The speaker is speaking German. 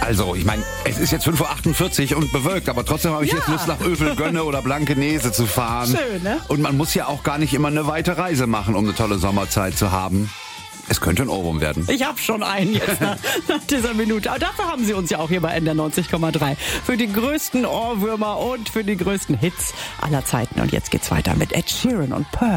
Also, ich meine, es ist jetzt 5:48 Uhr und bewölkt, aber trotzdem habe ich jetzt Lust, nach Övelgönne oder Blankenese zu fahren. Schön, ne? Und man muss ja auch gar nicht immer eine weite Reise machen, um eine tolle Sommerzeit zu haben. Es könnte ein Ohrwurm werden. Ich habe schon einen jetzt nach dieser Minute. Aber dafür haben Sie uns ja auch hier bei NDR 90,3. Für die größten Ohrwürmer und für die größten Hits aller Zeiten. Und jetzt geht's weiter mit Ed Sheeran und Pearl.